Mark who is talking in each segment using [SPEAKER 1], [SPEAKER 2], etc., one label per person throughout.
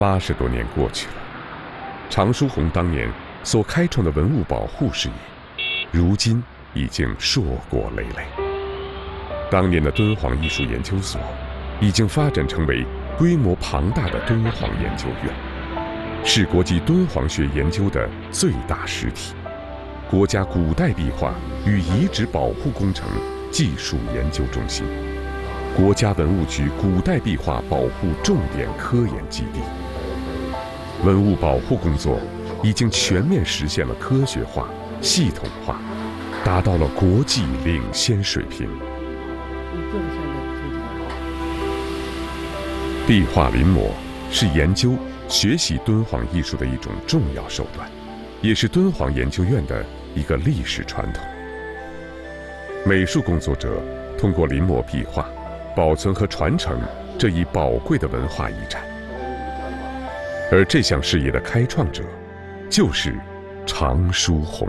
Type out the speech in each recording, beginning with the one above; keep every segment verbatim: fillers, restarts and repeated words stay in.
[SPEAKER 1] 八十多年过去了，常书鸿当年所开创的文物保护事业，如今已经硕果累累。当年的敦煌艺术研究所，已经发展成为规模庞大的敦煌研究院，是国际敦煌学研究的最大实体，国家古代壁画与遗址保护工程技术研究中心，国家文物局古代壁画保护重点科研基地。文物保护工作已经全面实现了科学化、系统化，达到了国际领先水平。壁画临摹是研究、学习敦煌艺术的一种重要手段，也是敦煌研究院的一个历史传统。美术工作者通过临摹壁画，保存和传承这一宝贵的文化遗产。而这项事业的开创者，就是常书鸿。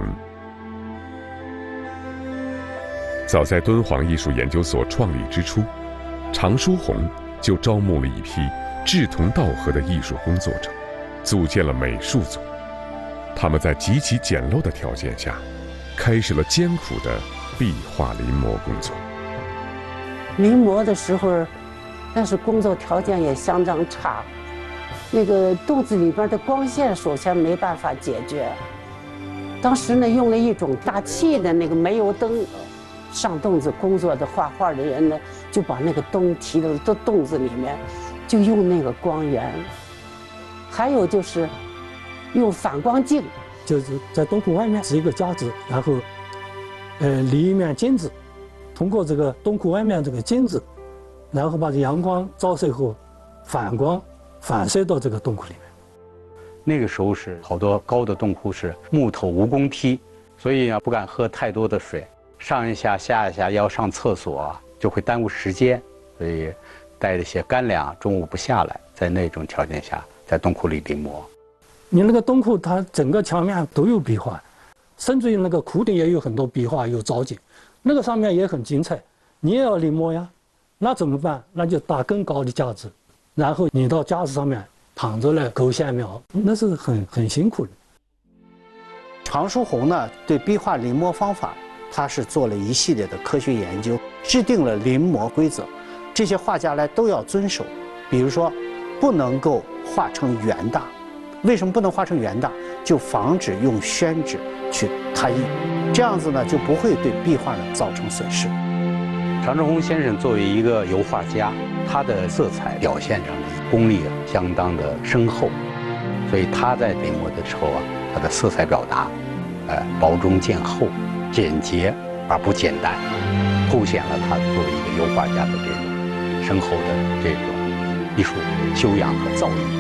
[SPEAKER 1] 早在敦煌艺术研究所创立之初，常书鸿就招募了一批志同道合的艺术工作者，组建了美术组。他们在极其简陋的条件下，开始了艰苦的壁画临摹工作。
[SPEAKER 2] 临摹的时候，但是工作条件也相当差，那个洞子里边的光线首先没办法解决。当时呢，用了一种打气的那个煤油灯，上洞子工作的画画的人呢，就把那个灯提到到洞子里面，就用那个光源。还有就是用反光镜，
[SPEAKER 3] 就是在洞窟外面是一个夹子，然后呃立一面镜子，通过这个洞窟外面这个镜子，然后把这阳光照射后反光反射到这个洞窟里面。
[SPEAKER 4] 那个时候是好多高的洞窟是木头蜈蚣梯，所以啊不敢喝太多的水，上一下下一下要上厕所就会耽误时间，所以带着些干粮，中午不下来，在那种条件下在洞窟里临摹。
[SPEAKER 3] 你那个洞窟它整个墙面都有壁画，甚至于那个窟顶也有很多壁画，有藻井，那个上面也很精彩，你也要临摹呀。那怎么办？那就搭更高的架子，然后你到架子上面躺着来勾线描，那是很很辛苦的。
[SPEAKER 5] 常书鸿呢，对壁画临摹方法，他是做了一系列的科学研究，制定了临摹规则，这些画家来都要遵守。比如说，不能够画成圆大，为什么不能画成圆大？就防止用宣纸去拓印，这样子呢就不会对壁画呢造成损失。
[SPEAKER 4] 常书鸿先生作为一个油画家，他的色彩表现上的功力相当的深厚，所以他在临摹的时候啊，他的色彩表达，呃，薄中见厚，简洁而不简单，凸显了他作为一个油画家的这种深厚的这种艺术修养和造诣。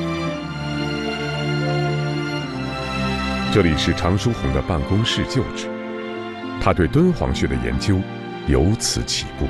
[SPEAKER 1] 这里是常书鸿的办公室旧址，他对敦煌学的研究由此起步。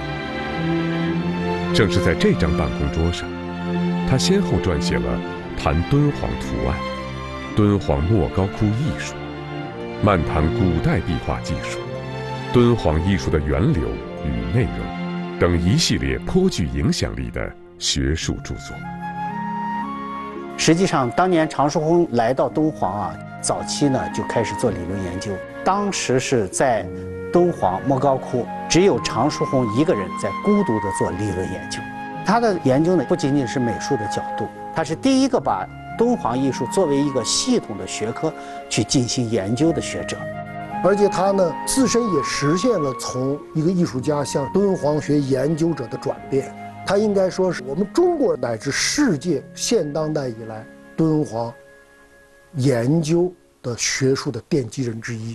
[SPEAKER 1] 正是在这张办公桌上，他先后撰写了《谈敦煌图案》《敦煌莫高窟艺术》《漫谈古代壁画技术》《敦煌艺术的源流与内容》等一系列颇具影响力的学术著作。
[SPEAKER 5] 实际上，当年常书鸿来到敦煌啊，早期呢就开始做理论研究。当时是在敦煌莫高窟，只有常书鸿一个人在孤独地做理论研究。他的研究呢，不仅仅是美术的角度，他是第一个把敦煌艺术作为一个系统的学科去进行研究的学者。
[SPEAKER 6] 而且他呢，自身也实现了从一个艺术家向敦煌学研究者的转变。他应该说是我们中国乃至世界现当代以来敦煌研究的学术的奠基人之一。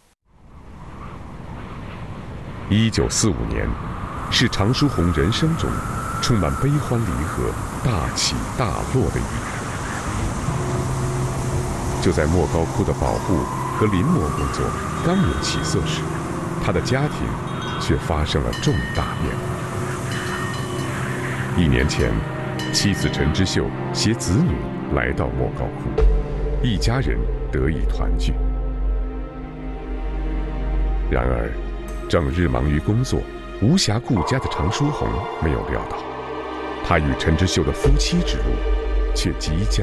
[SPEAKER 1] 一九四五年，是常书鸿人生中充满悲欢离合、大起大落的一年。就在莫高窟的保护和临摹工作刚有起色时，他的家庭却发生了重大变化。一年前，妻子陈之秀携子女来到莫高窟，一家人得以团聚。然而，整日忙于工作、无暇顾家的常书鸿没有料到，他与陈之秀的夫妻之路却即将